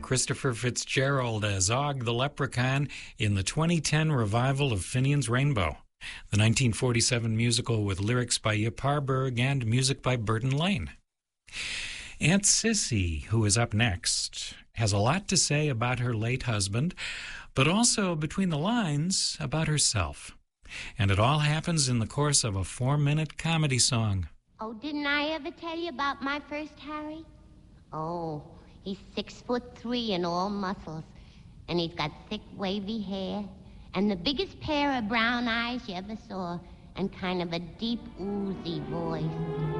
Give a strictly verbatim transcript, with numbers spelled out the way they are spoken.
Christopher Fitzgerald as Og the Leprechaun in the twenty ten revival of Finian's Rainbow, the nineteen forty-seven musical with lyrics by Yip Harburg and music by Burton Lane. Aunt Sissy, who is up next, has a lot to say about her late husband, but also between the lines about herself. And it all happens in the course of a four-minute comedy song. Oh, didn't I ever tell you about my first Harry? Oh, he's six foot three and all muscles, and he's got thick, wavy hair, and the biggest pair of brown eyes you ever saw, and kind of a deep, oozy voice.